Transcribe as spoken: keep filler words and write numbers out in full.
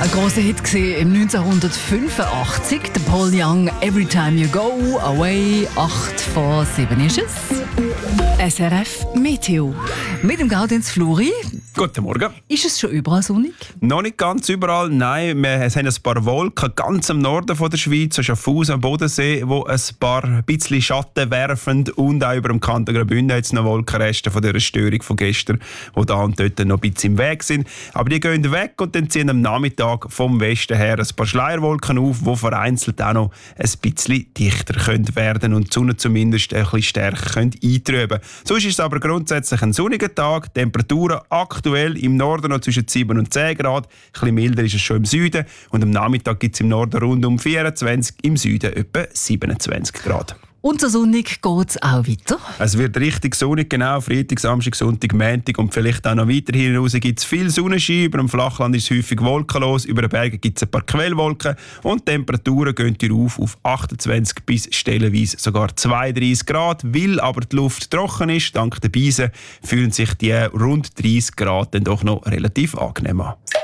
Ein grosser Hit war im neunzehnhundertfünfundachtzig. Der Paul Young, «Every Time You Go Away». acht vor sieben ist es. S R F Meteo. Mit dem Gaudenz Fluri. Guten Morgen. Ist es schon überall sonnig? Noch nicht ganz überall, nein. Wir haben ein paar Wolken ganz am Norden von der Schweiz, so Schaffhausen am Bodensee, wo ein paar bisschen Schatten werfen, und auch über dem Kanton Graubünden hat es noch Wolkenreste von dieser Störung von gestern, die da und dort noch ein bisschen im Weg sind. Aber die gehen weg und dann ziehen am Nachmittag vom Westen her ein paar Schleierwolken auf, die vereinzelt auch noch ein bisschen dichter können werden und die Sonne zumindest ein bisschen stärker können eintrüben. Sonst ist es aber grundsätzlich ein sonniger Tag. Temperaturen aktuell im Norden noch zwischen sieben und zehn Grad. Ein bisschen milder ist es schon im Süden. Und am Nachmittag gibt es im Norden rund um vierundzwanzig, im Süden etwa siebenundzwanzig Grad. Und so sonnig geht es auch weiter. Es wird richtig sonnig, genau. Freitag, Samstag, Sonntag, Montag und vielleicht auch noch weiter hinaus gibt es viel Sonnenschein. Über dem Flachland ist es häufig wolkenlos. Über den Bergen gibt es ein paar Quellwolken. Und die Temperaturen gehen hier auf, auf achtundzwanzig bis stellenweise sogar zweiunddreißig Grad. Weil aber die Luft trocken ist, dank der Beisen, fühlen sich die rund dreißig Grad dann doch noch relativ angenehm an.